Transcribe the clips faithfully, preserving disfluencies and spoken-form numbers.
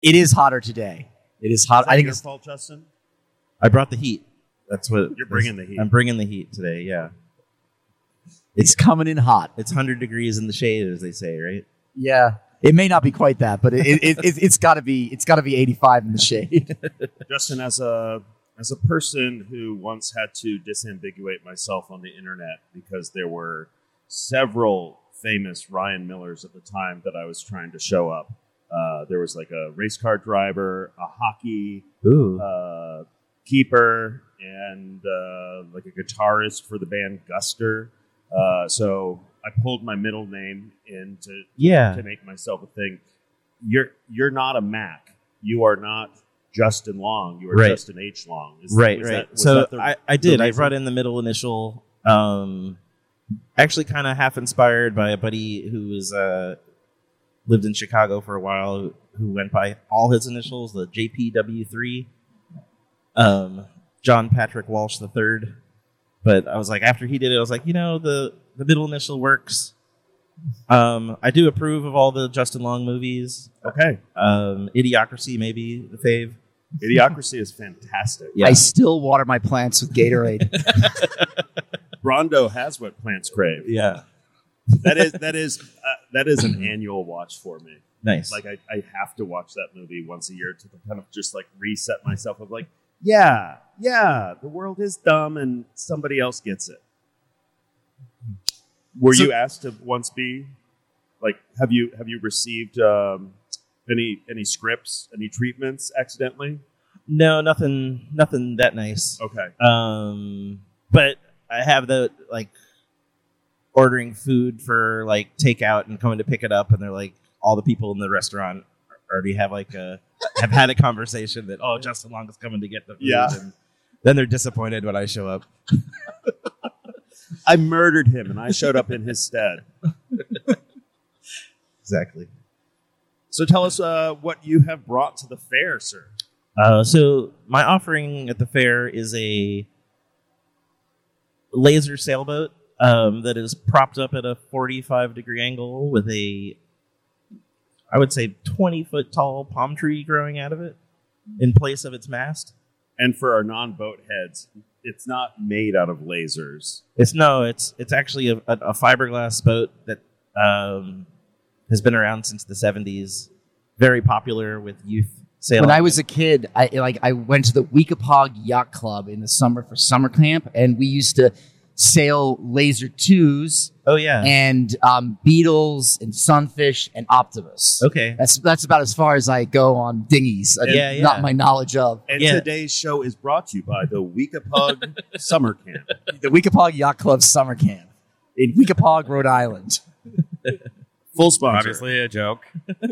It is hotter today. It is hot. Is that I think your it's fault, Justin? I brought the heat. That's what You're bringing the heat. I'm bringing the heat today. Yeah, it's coming in hot. it's one hundred degrees in the shade, as they say, right? Yeah, it may not be quite that, but it, it, it, it, it's got to be. It's got to be eighty-five in the shade. Justin, as a as a person who once had to disambiguate myself on the internet because there were several famous Ryan Millers at the time that I was trying to show up. Uh, there was like a race car driver, a hockey Ooh. uh, keeper, and uh, like a guitarist for the band Guster. Uh, so I pulled my middle name in to, Yeah. to make myself a thing. You're you're not a Mac. You are not Justin Long. You are Right. Justin H. Long. Is- Right, was right. that- was so that the- I, I did. the I reason? brought in the middle initial. Um, actually, kind of half inspired by a buddy who was uh, lived in Chicago for a while, who went by all his initials, the J P W three. Um, John Patrick Walsh the third. But I was like, after he did it, I was like, you know, the the middle initial works. Um, I do approve of all the Justin Long movies. Okay. Um, Idiocracy, maybe the fave. Idiocracy is fantastic. Yeah. I still water my plants with Gatorade. Brondo has what plants crave. Yeah. That is that is uh, that is an annual watch for me. Nice. Like I, I have to watch that movie once a year to kind of just like reset myself of like, yeah, yeah, the world is dumb and somebody else gets it. Were So- you asked to once be like have you have you received um, any any scripts, any treatments accidentally? No, nothing, nothing that nice. Okay. Um, but I have the like ordering food for like takeout and coming to pick it up, and they're like, all the people in the restaurant already have like a have had a conversation that oh, Justin Long is coming to get the food. Yeah. And then they're disappointed when I show up. I murdered him and I showed up in his stead. Exactly. So tell us uh, what you have brought to the fair, sir. Uh, so my offering at the fair is a laser sailboat um, that is propped up at a forty-five degree angle with a, I would say, twenty foot tall palm tree growing out of it in place of its mast. And for our non-boat heads, it's not made out of lasers. It's no, it's it's actually a, a, a fiberglass boat that um, has been around since the seventies. Very popular with youth sailing. When I was a kid, I like I went to the Weekapaug Yacht Club in the summer for summer camp, and we used to sail laser twos oh yeah, and um, Beetles and Sunfish and Optimus. okay. That's that's about as far as I go on dinghies. Uh, Yeah, yeah. Not my knowledge of. And Yeah. today's show is brought to you by the Weekapaug Summer Camp. The Weekapaug Yacht Club summer camp in Weekapaug, Rhode Island. Full sponsor. Obviously a joke.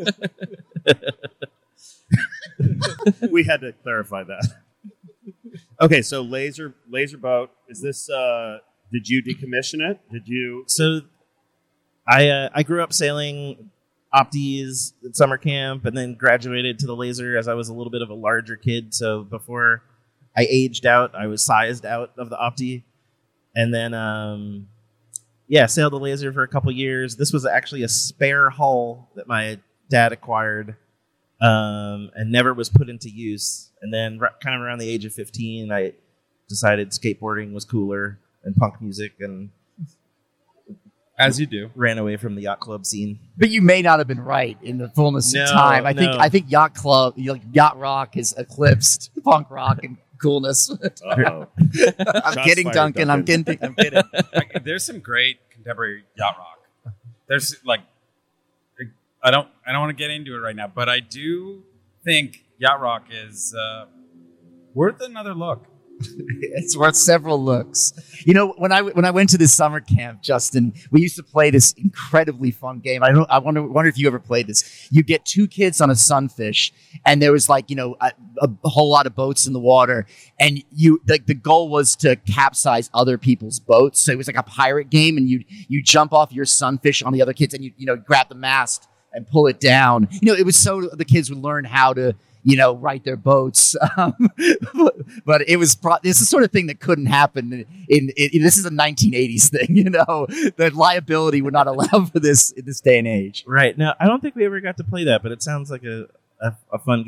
We had to clarify that. Okay, so laser laser boat. Is this? Uh, did you decommission it? Did you? So I uh, I grew up sailing Opties at summer camp, and then graduated to the laser as I was a little bit of a larger kid. So before I aged out, I was sized out of the Opti, and then um, yeah, sailed the laser for a couple years. This was actually a spare hull that my dad acquired, um, and never was put into use. And then, r- kind of around the age of fifteen, I decided skateboarding was cooler and punk music, and As you do. ran away from the yacht club scene. But you may not have been right in the fullness No, of time. I think no. I think yacht club, like, yacht rock, has eclipsed punk rock and coolness. Uh-oh. I'm Shots kidding, fired, Duncan. I'm Duncan. kidding. I'm kidding. Like, there's some great contemporary yacht rock. There's like, I don't, I don't want to get into it right now, but I do think yacht rock is uh, worth another look. It's worth several looks. You know, when I when I went to this summer camp, Justin, we used to play this incredibly fun game. I don't. I wonder wonder if you ever played this. You get two kids on a Sunfish, and there was like you know a, a whole lot of boats in the water, and you like the goal was to capsize other people's boats. So it was like a pirate game, and you you jump off your Sunfish on the other kids, and you you know grab the mast and pull it down. You know, it was so the kids would learn how to. You know, right their boats, um, but, but it was. Pro- this is the sort of thing that couldn't happen in, in, in. This is a nineteen eighties thing, you know. The liability would not allow for this in this day and age. Right. Now, I don't think we ever got to play that, but it sounds like a, a, a fun